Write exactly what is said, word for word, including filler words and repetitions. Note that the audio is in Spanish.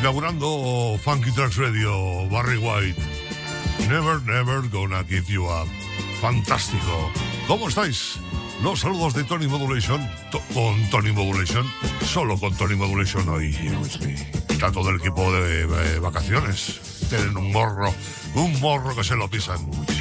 Inaugurando Funky Tracks Radio, Barry White. Never, never gonna give you up. Fantástico. ¿Cómo estáis? Los saludos de Tony Modulation. To- con Tony Modulation. Solo con Tony Modulation hoy. Está todo el equipo de, de vacaciones. Tienen un morro. Un morro que se lo pisan.